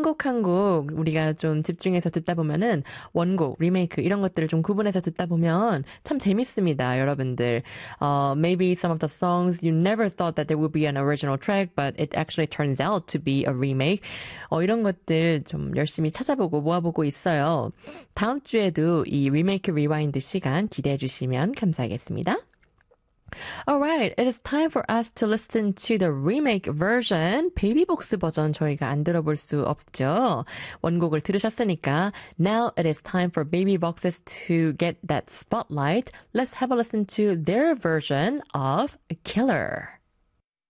곡 한 곡 우리가 좀 집중해서 듣다 보면은 원곡, 리메이크 이런 것들을 좀 구분해서 듣다 보면 참 재밌습니다, 여러분들. Maybe some of the songs you never thought that there would be an original track, but it actually turns out to be a remake. 이런 것들 좀 열심히 찾아보고 모아보고 있어요. 다음 주에도 이 리메이크 리와인드 시간 기대해 주시면 감사하겠습니다. Alright, it is time for us to listen to the remake version. 베이비복스 버전 저희가 안 들어볼 수 없죠. 원곡을 들으셨으니까 now it is time for Baby Boxes to get that spotlight. Let's have a listen to their version of Killer.